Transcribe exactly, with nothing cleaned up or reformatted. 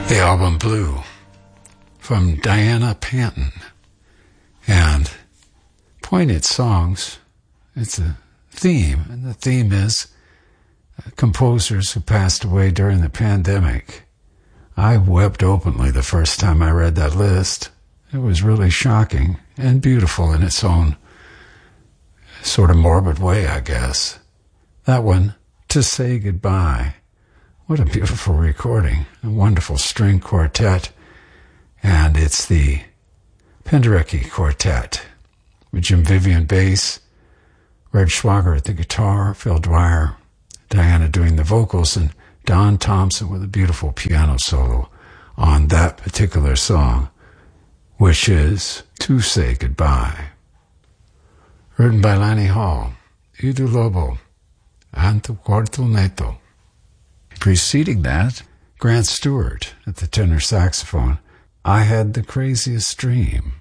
The album Blue from Diana Panton, and poignant songs. It's a theme, and the theme is composers who passed away during the pandemic. I wept openly the first time I read that list. It was really shocking and beautiful in its own sort of morbid way, I guess. That one, To Say Goodbye. What a beautiful recording, a wonderful string quartet, and it's the Penderecki Quartet with Jim Vivian bass, Red Schwager at the guitar, Phil Dwyer, Diana doing the vocals, and Don Thompson with a beautiful piano solo on that particular song, which is To Say Goodbye. Written by Lanny Hall, Edu Lobo, and Cuarto Neto. Preceding that, Grant Stewart at the tenor saxophone, I Had the Craziest Dream.